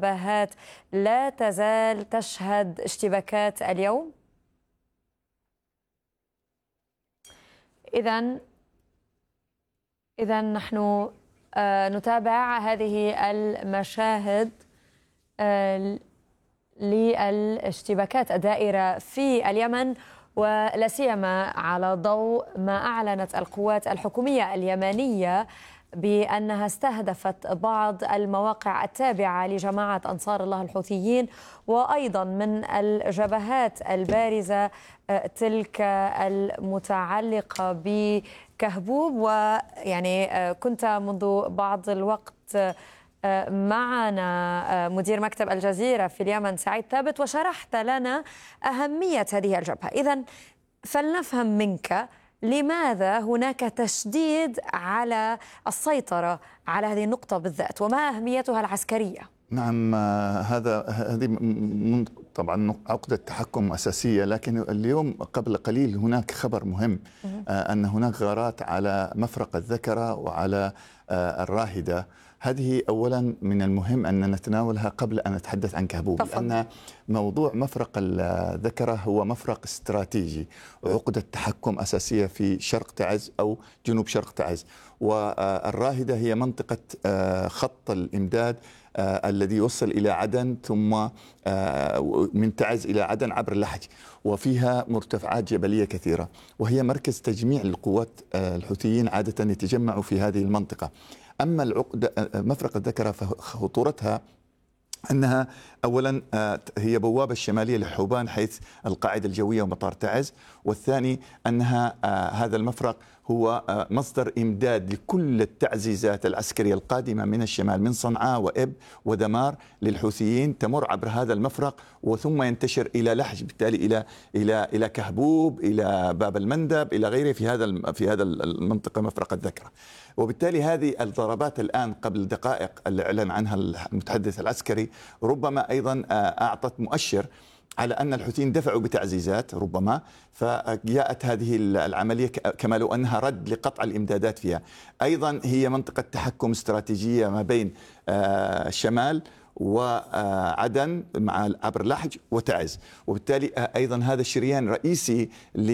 الجبهات لا تزال تشهد اشتباكات اليوم؟ إذا نحن نتابع هذه المشاهد للاشتباكات الدائرة في اليمن، ولا سيما على ضوء ما أعلنت القوات الحكومية اليمنية بأنها استهدفت بعض المواقع التابعة لجماعة أنصار الله الحوثيين، وأيضا من الجبهات البارزة تلك المتعلقة بكهبوب. ويعني كنت منذ بعض الوقت معنا مدير مكتب الجزيرة في اليمن سعيد ثابت، وشرحت لنا أهمية هذه الجبهة. إذن فلنفهم منك لماذا هناك تشديد على السيطرة على هذه النقطة بالذات، وما أهميتها العسكرية؟ نعم، هذه طبعا عقدة تحكم أساسية، لكن اليوم قبل قليل هناك خبر مهم، أن هناك غارات على مفرق الذكرة وعلى الراهدة. هذه أولا من المهم أن نتناولها قبل أن نتحدث عن كهبوب، لأن موضوع مفرق الذكرة هو مفرق استراتيجي وعقدة تحكم أساسية في شرق تعز أو جنوب شرق تعز، والراهدة هي منطقة خط الإمداد الذي يوصل إلى عدن، ثم من تعز إلى عدن عبر اللحج، وفيها مرتفعات جبلية كثيرة، وهي مركز تجميع للقوات الحوثيين عادة يتجمعوا في هذه المنطقة. أما مفرق الذكرة فخطورتها أنها أولا هي بوابة الشمالية لحوبان حيث القاعدة الجوية ومطار تعز، والثاني أنها هذا المفرق هو مصدر إمداد لكل التعزيزات العسكرية القادمة من الشمال من صنعاء وإب ودمار للحوثيين، تمر عبر هذا المفرق وثم ينتشر إلى لحج، بالتالي إلى كهبوب، إلى باب المندب، إلى غيره في هذا المنطقة مفرق الذكرة. وبالتالي هذه الضربات الآن قبل دقائق اللي أعلن عنها المتحدث العسكري ربما أيضا أعطت مؤشر على أن الحوثيين دفعوا بتعزيزات ربما، فجاءت هذه العملية كما لو أنها رد لقطع الإمدادات فيها. أيضا هي منطقة تحكم استراتيجية ما بين الشمال وعدن مع عبر لحج وتعز، وبالتالي أيضا هذا الشريان رئيسي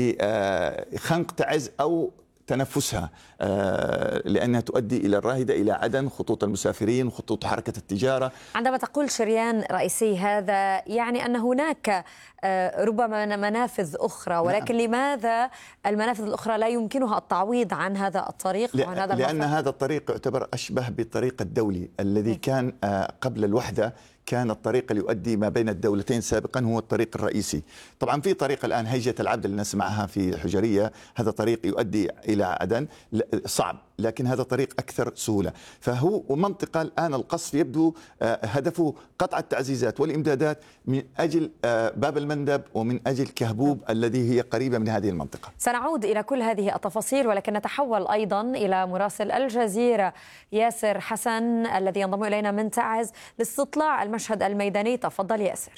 لخنق تعز أو تنفسها، لأنها تؤدي إلى الراهدة، إلى عدن، خطوط المسافرين، خطوط حركة التجارة. عندما تقول شريان رئيسي، هذا يعني أن هناك ربما منافذ أخرى، ولكن نعم. لماذا المنافذ الأخرى لا يمكنها التعويض عن هذا الطريق وعن هذا لأن هذا الطريق يعتبر أشبه بالطريق الدولي الذي كان قبل الوحدة، كان الطريق اللي يؤدي ما بين الدولتين سابقا هو الطريق الرئيسي. طبعا في طريق الآن هيجة العبد اللي نسمعها في الحجرية، هذا طريق يؤدي إلى عدن صعب، لكن هذا طريق أكثر سهولة. فهو منطقة الآن القصف يبدو هدفه قطع التعزيزات والإمدادات من أجل باب المندب ومن أجل كهبوب الذي هي قريبة من هذه المنطقة. سنعود إلى كل هذه التفاصيل، ولكن نتحول أيضا إلى مراسل الجزيرة ياسر حسن الذي ينضم إلينا من تعز لاستطلاع المشهد الميداني. تفضل ياسر.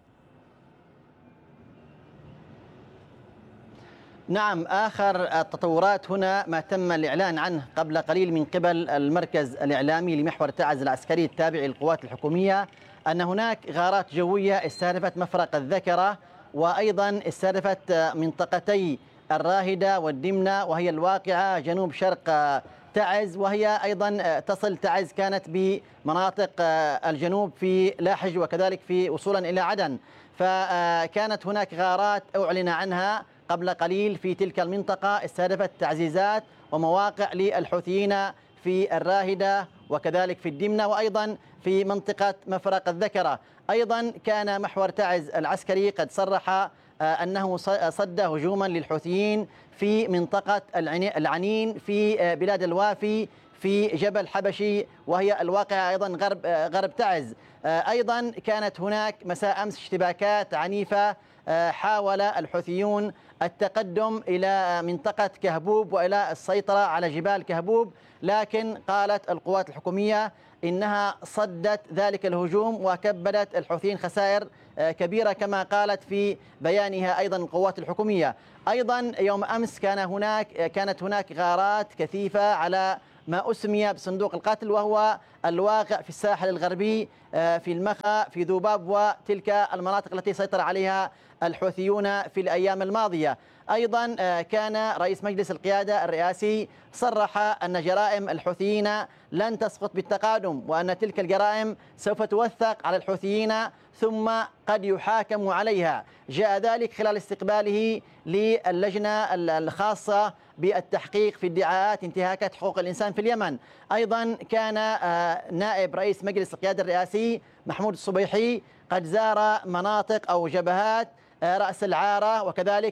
نعم، آخر التطورات هنا ما تم الإعلان عنه قبل قليل من قبل المركز الإعلامي لمحور تعز العسكري التابع للقوات الحكومية، أن هناك غارات جوية استهدفت مفرق الذكرة، وأيضا استهدفت منطقتي الراهدة والدمنة، وهي الواقعة جنوب شرق تعز، وهي أيضا تصل تعز كانت بمناطق الجنوب في لاحج وكذلك في وصولا إلى عدن. فكانت هناك غارات أعلن عنها قبل قليل في تلك المنطقة استهدفت تعزيزات ومواقع للحوثيين في الراهدة وكذلك في الدمنة وأيضا في منطقة مفرق الذكرة. أيضا كان محور تعز العسكري قد صرح أنه صد هجوما للحوثيين في منطقة العنين في بلاد الوافي في جبل حبشي، وهي الواقعة أيضا غرب تعز. أيضا كانت هناك مساء أمس اشتباكات عنيفة، حاول الحوثيون التقدم إلى منطقة كهبوب وإلى السيطرة على جبال كهبوب، لكن قالت القوات الحكومية إنها صدت ذلك الهجوم وكبدت الحوثيين خسائر كبيرة كما قالت في بيانها أيضا القوات الحكومية. أيضا يوم أمس كانت هناك غارات كثيفة على ما أسمي بصندوق القتل، وهو الواقع في الساحل الغربي في المخا في ذوباب وتلك المناطق التي سيطر عليها الحوثيون في الأيام الماضية. أيضا كان رئيس مجلس القيادة الرئاسي صرح أن جرائم الحوثيين لن تسقط بالتقادم، وأن تلك الجرائم سوف توثق على الحوثيين ثم قد يحاكموا عليها. جاء ذلك خلال استقباله للجنة الخاصة بالتحقيق في ادعاءات انتهاكات حقوق الإنسان في اليمن. أيضا كان نائب رئيس مجلس القيادة الرئاسي محمود الصبيحي قد زار مناطق أو جبهات رأس العارة وكذلك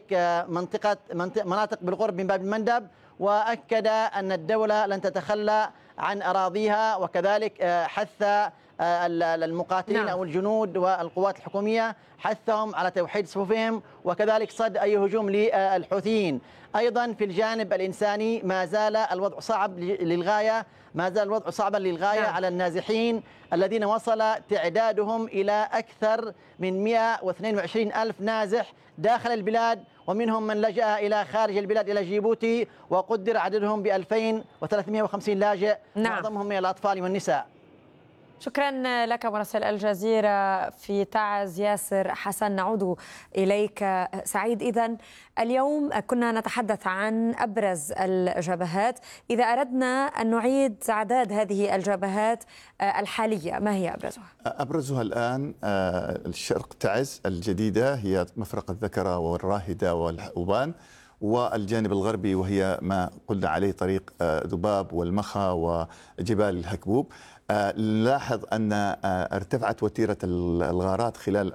مناطق بالقرب من باب المندب، وأكد أن الدولة لن تتخلى عن أراضيها، وكذلك حث المقاتلين أو الجنود والقوات الحكومية حثهم على توحيد صفوفهم وكذلك صد أي هجوم للحوثيين. أيضا في الجانب الإنساني ما زال الوضع صعب للغاية، ما زال الوضع صعبا للغاية على النازحين الذين وصل تعدادهم إلى أكثر من 122 ألف نازح داخل البلاد، ومنهم من لجأ إلى خارج البلاد إلى جيبوتي، وقدر عددهم ب 2350 لاجئ، معظمهم من الأطفال والنساء. شكرا لك مراسل الجزيرة في تعز ياسر حسن. نعود إليك سعيد. إذن اليوم كنا نتحدث عن أبرز الجبهات. إذا أردنا أن نعيد تعداد هذه الجبهات الحالية، ما هي أبرزها؟ أبرزها الآن الشرق تعز الجديدة، هي مفرق الذكرة والراهدة والأوبان، والجانب الغربي وهي ما قلنا عليه طريق ذباب والمخا وجبال الهكبوب. نلاحظ أن ارتفعت وتيرة الغارات خلال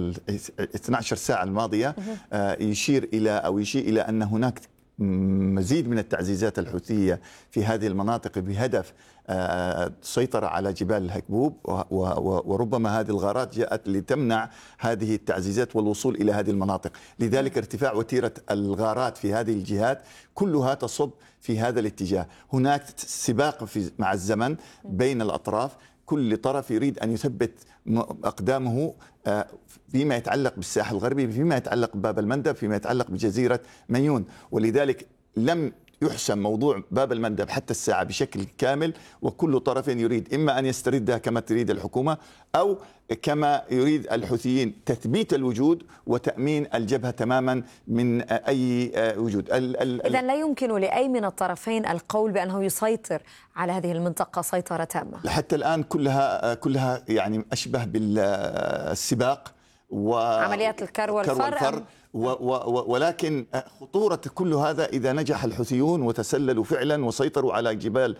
12 ساعة الماضية، يشير إلى أن هناك مزيد من التعزيزات الحوثية في هذه المناطق بهدف السيطرة على جبال الهكبوب، وربما هذه الغارات جاءت لتمنع هذه التعزيزات والوصول إلى هذه المناطق. لذلك ارتفاع وتيرة الغارات في هذه الجهات كلها تصب في هذا الاتجاه. هناك سباق مع الزمن بين الأطراف، كل طرف يريد أن يثبت أقدامه فيما يتعلق بالساحل الغربي، فيما يتعلق بباب المندب، فيما يتعلق بجزيرة ميون. ولذلك لم يحسم موضوع باب المندب حتى الساعة بشكل كامل، وكل طرف يريد إما أن يستردها كما تريد الحكومة، أو كما يريد الحوثيين تثبيت الوجود وتأمين الجبهة تماما من أي وجود. إذن لا يمكن لأي من الطرفين القول بأنه يسيطر على هذه المنطقة سيطرة تامة. حتى الآن كلها يعني أشبه بالسباق وعمليات الكر والفر. ولكن خطورة كل هذا إذا نجح الحوثيون وتسللوا فعلا وسيطروا على جبال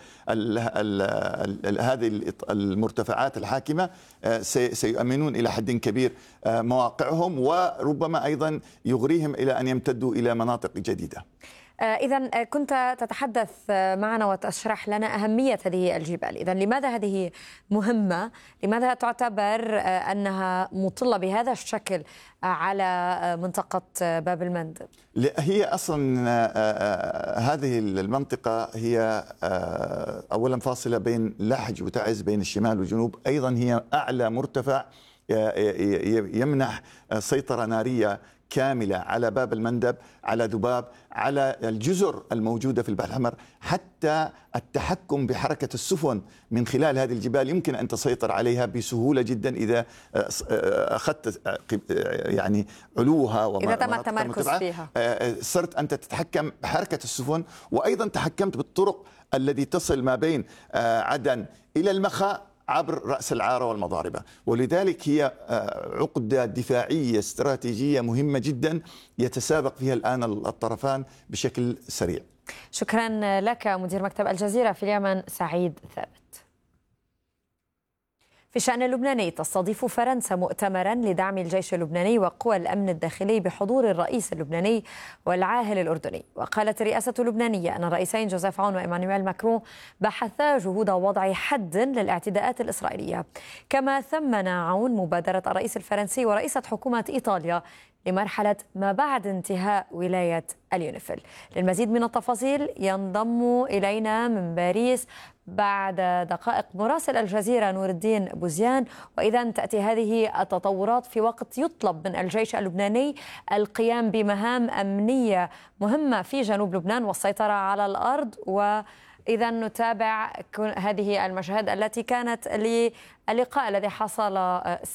هذه المرتفعات الحاكمة، سيؤمنون إلى حد كبير مواقعهم، وربما أيضا يغريهم إلى أن يمتدوا إلى مناطق جديدة. إذن كنت تتحدث معنا وتشرح لنا أهمية هذه الجبال. إذن لماذا هذه مهمة؟ لماذا تعتبر أنها مطلة بهذا الشكل على منطقة باب المندب؟ هي أصلا هذه المنطقة هي أولا فاصلة بين لحج وتعز، بين الشمال والجنوب. أيضا هي أعلى مرتفع يمنح سيطرة نارية كاملة على باب المندب، على ذباب، على الجزر الموجودة في البحر الأحمر. حتى التحكم بحركة السفن من خلال هذه الجبال يمكن أن تسيطر عليها بسهولة جدا إذا أخذت يعني علوها إذا تم التمركز فيها. صرت أنت تتحكم بحركة السفن، وأيضا تحكمت بالطرق التي تصل ما بين عدن إلى المخا عبر رأس العارة والمضاربة. ولذلك هي عقدة دفاعية استراتيجية مهمة جدا يتسابق فيها الآن الطرفان بشكل سريع. شكرا لك مدير مكتب الجزيرة في اليمن سعيد ثابت. في الشأن اللبناني، تستضيف فرنسا مؤتمرا لدعم الجيش اللبناني وقوى الأمن الداخلي بحضور الرئيس اللبناني والعاهل الأردني. وقالت الرئاسة اللبنانية أن الرئيسين جوزيف عون وإيمانويل ماكرون بحثا جهود وضع حد للاعتداءات الإسرائيلية. كما ثمن عون مبادرة الرئيس الفرنسي ورئيسة حكومة إيطاليا لمرحلة ما بعد انتهاء ولاية اليونيفيل. للمزيد من التفاصيل ينضم إلينا من باريس بعد دقائق مراسل الجزيرة نور الدين بوزيان. وإذا تأتي هذه التطورات في وقت يطلب من الجيش اللبناني القيام بمهام أمنية مهمة في جنوب لبنان والسيطرة على الأرض إذا نتابع هذه المشاهد التي كانت للقاء الذي حصل